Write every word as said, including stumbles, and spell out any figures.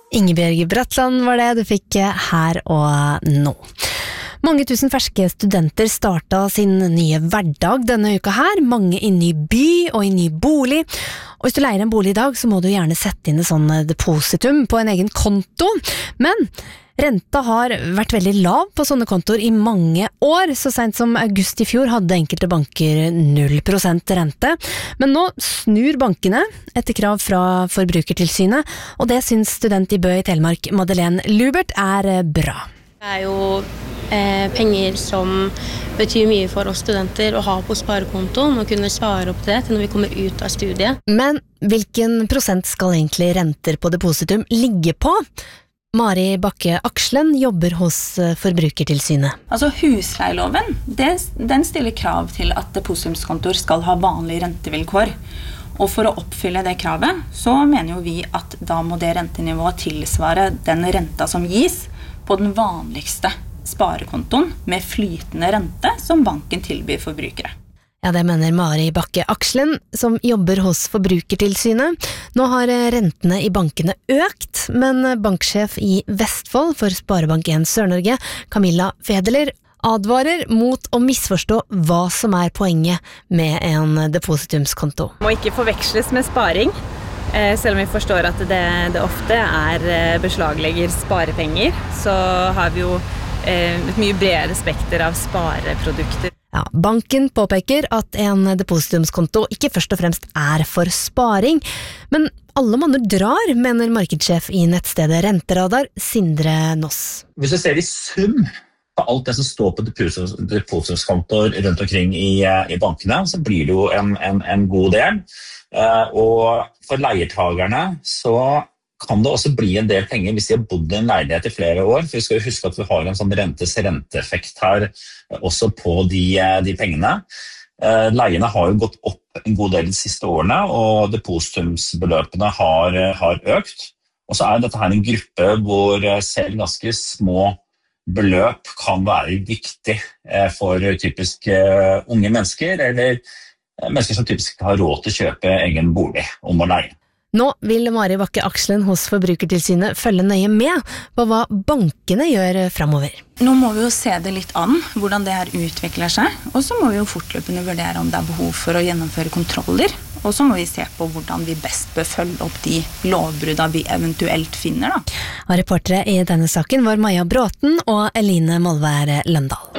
Ingebjørg Bratland var det du fikk her og nå. Mange tusen ferske studenter startet sin nye hverdag denne uka her, mange i ny by og i ny bolig. Og hvis du leier en bolig i dag, så må du gjerne sette inn et sånn depositum på en egen konto. Men renta har vært veldig lav på sånne kontoer i mange år. Så sent som august i fjor hadde enkelte banker null prosent rente. Men nå snur bankene etter krav fra Forbrukertilsynet, og det syns student i Bø i Telemark, Madeleine Lubert, er bra. Det er jo eh, penger som betyr mye for oss studenter å ha på sparekontoen og kunne spare opp det til når vi kommer ut av studiet. Men hvilken prosent skal egentlig renter på depositum ligge på? Mari Bakke Akslen jobber hos Forbrukertilsynet. Altså husleieloven, det, den stiller krav til at depositumskontor skal ha vanlige rentevilkår. Og for å oppfylle det kravet, så mener jo vi at da må det rentenivået tilsvare den renta som gis på den vanligste sparekontoen med flytende rente som banken tilbyr forbrukere. Ja, det mener Mari Bakke Akslen, som jobber hos Forbrukertilsynet. Nå har rentene i bankene økt, men banksjef i Vestfold for Sparebank en Sør-Norge, Camilla Federler, advarer mot å misforstå hva som er poenget med en depositumskonto. Må ikke forveksles med sparing. Selv om vi forstår at det, det ofte er beslaglegger sparepenger, så har vi jo et mye bredere spekter av spareprodukter. Ja, banken påpeker at en depositumskonto ikke først og fremst er for sparing, men alle manner drar, mener markedssjef i nettstedet Renteradar, Sindre Noss. Hvis du ser i sum på alt det som står på depositumskontoer rundt omkring i, i bankene, så blir det jo en, en, en god del. Uh, og for leiertagerne så kan det også bli en del penger hvis de har bodd i en leilighet i flere år, for vi skal jo huske at vi har en sånn rentes-renteeffekt her også på de, de pengene. Uh, leiene har jo gått opp en god del de siste årene, og depositumsbeløpene har, har økt. Og så er dette her en gruppe hvor selv ganske små beløp kan være viktig uh, for typisk uh, unge mennesker, eller mennesker som typisk har råd til å kjøpe egen bolig om å leie. Nå vil Mari Bakke Akslen hos Forbrukertilsynet følge nøye med på hva bankene gjør fremover. Nå må vi jo se det litt an, hvordan det her utvikler seg, og så må vi jo fortløpende vurdere om det er behov for å gjennomføre kontroller, og så må vi se på hvordan vi best bør følge opp de lovbrudda vi eventuelt finner. Da. Og reportere i denne saken var Maja Bråten og Eline Molvær Løndal.